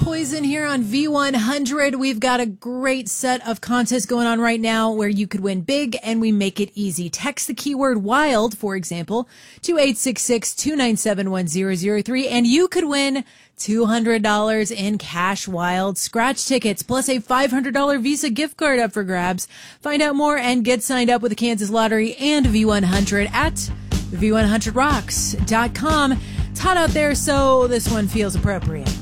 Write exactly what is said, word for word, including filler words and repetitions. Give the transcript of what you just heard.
Poison here on V one hundred. We've got a great set of contests going on right now where you could win big and we make it easy. Text the keyword WILD, for example, to eight six six, two nine seven, one zero zero three and you could win two hundred dollars in cash wild scratch tickets plus a five hundred dollars Visa gift card up for grabs. Find out more and get signed up with the Kansas Lottery and V one hundred at V one hundred rocks dot com. It's hot out there, so this one feels appropriate.